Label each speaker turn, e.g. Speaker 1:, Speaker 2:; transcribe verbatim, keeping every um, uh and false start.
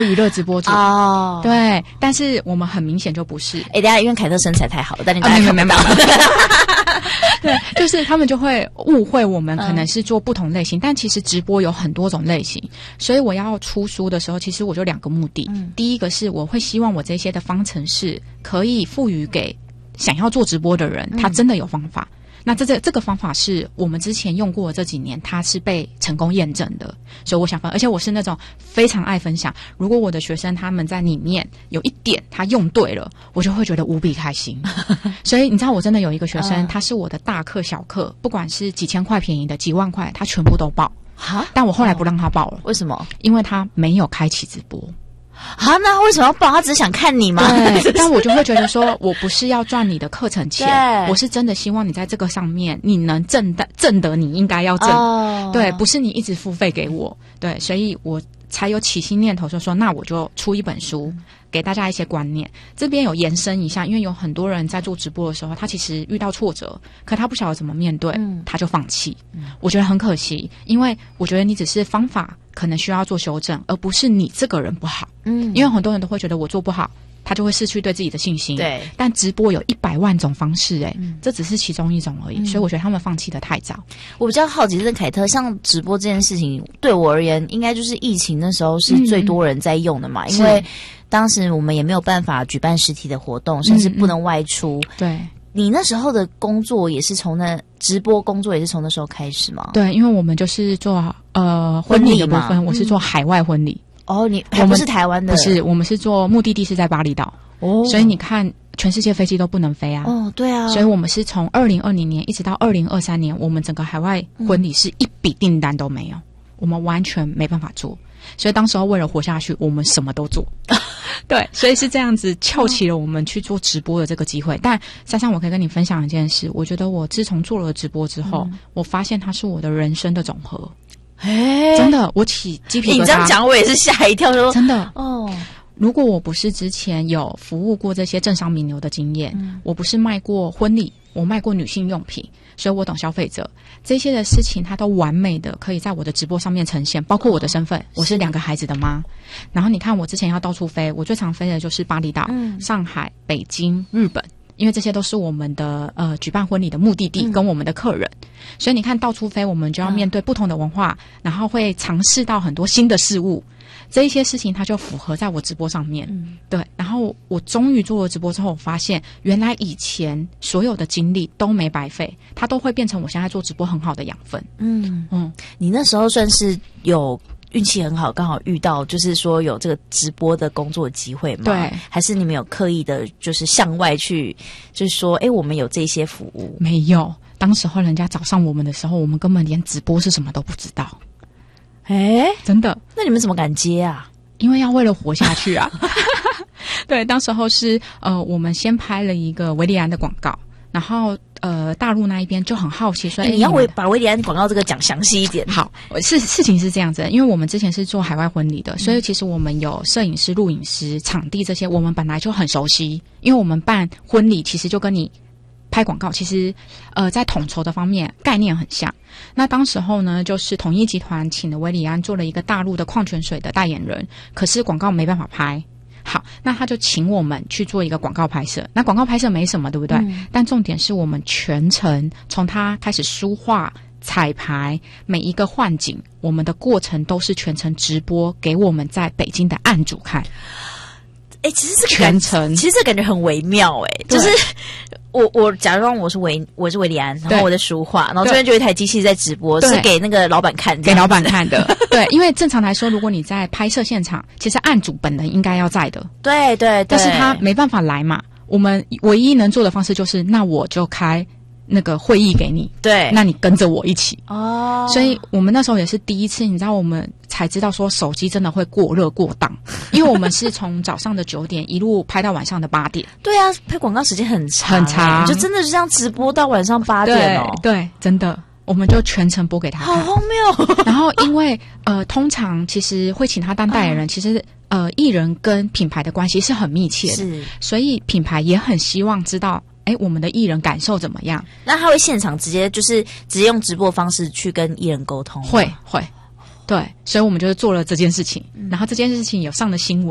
Speaker 1: 娱乐直播主
Speaker 2: 哦，
Speaker 1: 对，但是我们很明显就不是。
Speaker 2: 哎、欸，等一下，因为凯特身材太好了，但你大家看不到。
Speaker 1: 对，就是他们就会误会我们可能是做不同类型，嗯、但其实直播有很多种类型。所以我要出书的时候，其实我就两个目的。嗯、第一个是我会希望我这些的方程式可以赋予给想要做直播的人，他真的有方法。嗯那这这这个方法是我们之前用过的这几年，它是被成功验证的，所以我想分，而且我是那种非常爱分享。如果我的学生他们在里面有一点他用对了，我就会觉得无比开心。所以你知道，我真的有一个学生，他是我的大课小课，不管是几千块便宜的、几万块，他全部都报。哈，但我后来不让他报了，
Speaker 2: 为什么？
Speaker 1: 因为他没有开启直播。
Speaker 2: 啊，那为什么要报？他只是想看你吗？
Speaker 1: 对，但我就会觉得说，我不是要赚你的课程钱，我是真的希望你在这个上面你能挣得挣得你应该要挣，哦、对，不是你一直付费给我，对，所以我才有起心念头，就说那我就出一本书。给大家一些观念，这边有延伸一下，因为有很多人在做直播的时候，他其实遇到挫折，可他不晓得怎么面对，嗯、他就放弃。嗯、我觉得很可惜，因为我觉得你只是方法可能需要做修正，而不是你这个人不好。嗯，因为很多人都会觉得我做不好，他就会失去对自己的信心。对，但直播有一百万种方式、欸，哎、嗯，这只是其中一种而已。嗯、所以我觉得他们放弃的太早。
Speaker 2: 我比较好奇是凯特，像直播这件事情，对我而言，应该就是疫情那时候是最多人在用的嘛，嗯、因为。当时我们也没有办法举办实体的活动，甚至不能外出。嗯嗯、对，你那时候的工作也是从那直播工作也是从那时候开始吗？
Speaker 1: 对，因为我们就是做呃婚礼的部分，我是做海外婚礼。
Speaker 2: 哦，你还不是台湾的？
Speaker 1: 不是，我们是做目的地是在巴厘岛。哦，所以你看，全世界飞机都不能飞啊。
Speaker 2: 哦，对啊。
Speaker 1: 所以我们是从二零二零年一直到二零二三年，我们整个海外婚礼是一笔订单都没有，嗯、我们完全没办法做。所以当时候为了活下去，我们什么都做。对，所以是这样子翘起了我们去做直播的这个机会。但珊珊，我可以跟你分享一件事，我觉得我自从做了直播之后，嗯、我发现它是我的人生的总和。哎，真的，我起鸡皮疙瘩。
Speaker 2: 你这样讲，我也是吓一跳，说
Speaker 1: 真的哦。如果我不是之前有服务过这些政商名流的经验，嗯、我不是卖过婚礼，我卖过女性用品，所以我懂消费者这些的事情，它都完美的可以在我的直播上面呈现，包括我的身份，哦、我是两个孩子的妈。然后你看，我之前要到处飞，我最常飞的就是巴厘岛、嗯、上海、北京、日本。因为这些都是我们的呃举办婚礼的目的地跟我们的客人，嗯、所以你看到处飞，我们就要面对不同的文化，嗯、然后会尝试到很多新的事物，这一些事情它就符合在我直播上面。嗯、对，然后我终于做了直播之后，我发现原来以前所有的经历都没白费，它都会变成我现在做直播很好的养分。嗯
Speaker 2: 嗯，你那时候算是有。运气很好，刚好遇到就是说有这个直播的工作机会吗？对，还是你们有刻意的，就是向外去，就是说，哎，我们有这些服务？
Speaker 1: 没有，当时候人家找上我们的时候，我们根本连直播是什么都不知道。哎，真的？
Speaker 2: 那你们怎么敢接啊？
Speaker 1: 因为要为了活下去啊。对，当时候是呃，我们先拍了一个维利安的广告。然后，呃，大陆那一边就很好奇说：“欸、
Speaker 2: 你要为把维利安广告这个讲详细一点。”
Speaker 1: 好，事事情是这样子，因为我们之前是做海外婚礼的，所以其实我们有摄影师、录影师、场地这些，我们本来就很熟悉。因为我们办婚礼，其实就跟你拍广告，其实呃，在统筹的方面概念很像。那当时候呢，就是统一集团请了维里安做了一个大陆的矿泉水的代言人，可是广告没办法拍。好，那他就请我们去做一个广告拍摄。那广告拍摄没什么，对不对？嗯、但重点是我们全程从他开始梳化、彩排，每一个换景，我们的过程都是全程直播给我们在北京的案主看。
Speaker 2: 哎、欸，其实这个全程，其实这感觉很微妙哎、欸，就是我我假装我是维我是维里安，然后我在梳化，然后这边就有一台机器在直播，是给那个老板看，
Speaker 1: 给老板看的。对，因为正常来说，如果你在拍摄现场，其实案主本人应该要在的，
Speaker 2: 对对对，
Speaker 1: 但是他没办法来嘛。我们唯一能做的方式就是，那我就开那个会议给你，对，那你跟着我一起哦。所以我们那时候也是第一次，你知道我们才知道说手机真的会过热过档，因为我们是从早上的九点一路拍到晚上的八点。
Speaker 2: 对啊，拍广告时间很长
Speaker 1: 很长，
Speaker 2: 就真的是这样直播到晚上八点哦。
Speaker 1: 对，对真的。我们就全程播给他看，
Speaker 2: 好荒谬。
Speaker 1: 然后因为呃，通常其实会请他当代言人，嗯、其实呃，艺人跟品牌的关系是很密切的，是，所以品牌也很希望知道，哎，我们的艺人感受怎么样？
Speaker 2: 那他会现场直接就是直接用直播方式去跟艺人沟通，
Speaker 1: 会会。 对，所以我们就是做了这件事情，然后这件事情有上了新闻。